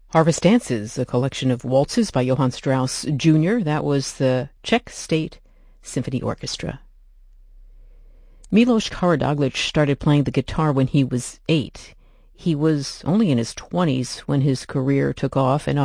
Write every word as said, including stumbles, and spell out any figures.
Harvest Dances, a collection of waltzes by Johann Strauss Junior That was the Czech State Symphony Orchestra. Milos Karadzic started playing the guitar when he was eight. He was only in his twenties when his career took off, and